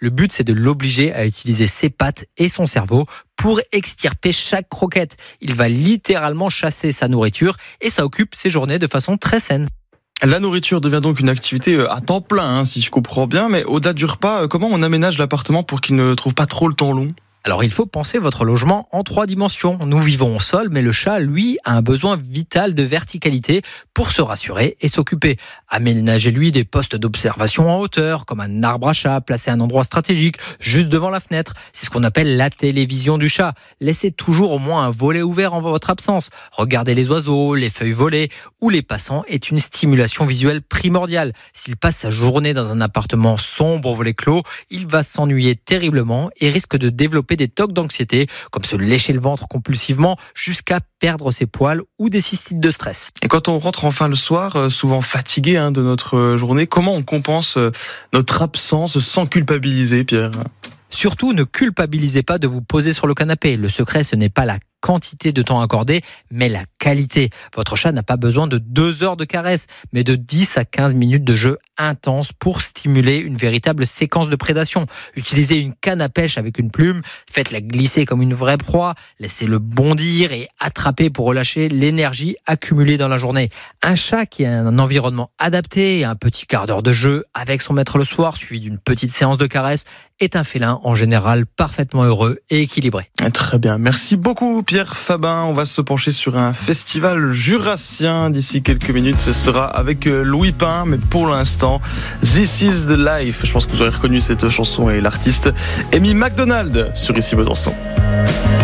Le but, c'est de l'obliger à utiliser ses pattes et son cerveau pour extirper chaque croquette. Il va littéralement chasser sa nourriture et ça occupe ses journées de façon très saine. La nourriture devient donc une activité à temps plein, si je comprends bien. Mais au-delà du repas, comment on aménage l'appartement pour qu'il ne trouve pas trop le temps long ? Alors il faut penser votre logement en 3 dimensions. Nous vivons au sol, mais le chat, lui, a un besoin vital de verticalité pour se rassurer et s'occuper. Aménagez-lui des postes d'observation en hauteur, comme un arbre à chat placé à un endroit stratégique, juste devant la fenêtre. C'est ce qu'on appelle la télévision du chat. Laissez toujours au moins un volet ouvert en votre absence. Regardez les oiseaux, les feuilles volées ou les passants est une stimulation visuelle primordiale. S'il passe sa journée dans un appartement sombre au volet clos, il va s'ennuyer terriblement et risque de développer des tocs d'anxiété, comme se lécher le ventre compulsivement jusqu'à perdre ses poils ou des cystites de stress. Et quand on rentre enfin le soir, souvent fatigué de notre journée, comment on compense notre absence sans culpabiliser, Pierre ? Surtout, ne culpabilisez pas de vous poser sur le canapé. Le secret, ce n'est pas la quantité de temps accordé, mais la qualité. Votre chat n'a pas besoin de 2 heures de caresse, mais de 10 à 15 minutes de jeu intense pour stimuler une véritable séquence de prédation. Utilisez une canne à pêche avec une plume, faites-la glisser comme une vraie proie, laissez-le bondir et attraper pour relâcher l'énergie accumulée dans la journée. Un chat qui a un environnement adapté et un petit quart d'heure de jeu avec son maître le soir, suivi d'une petite séance de caresse, est un félin en général parfaitement heureux et équilibré. Très bien, merci beaucoup Pierre Fabin. On va se pencher sur un festival jurassien d'ici quelques minutes. Ce sera avec Louis Pain, mais pour l'instant, This is the Life. Je pense que vous aurez reconnu cette chanson et l'artiste Amy McDonald sur Ici Besançon.